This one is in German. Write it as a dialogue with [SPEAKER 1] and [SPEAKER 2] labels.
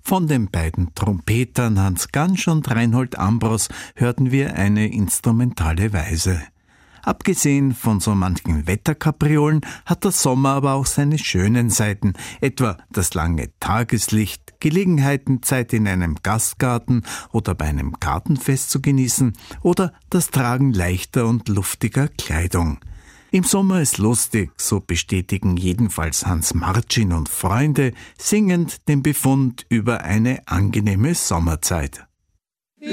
[SPEAKER 1] Von den beiden Trompetern Hans Gansch und Reinhold Ambros hörten wir eine instrumentale Weise. Abgesehen von so manchen Wetterkapriolen hat der Sommer aber auch seine schönen Seiten, etwa das lange Tageslicht, Gelegenheiten, Zeit in einem Gastgarten oder bei einem Gartenfest zu genießen oder das Tragen leichter und luftiger Kleidung. Im Sommer ist lustig, so bestätigen jedenfalls Hans Martin und Freunde singend den Befund über eine angenehme Sommerzeit.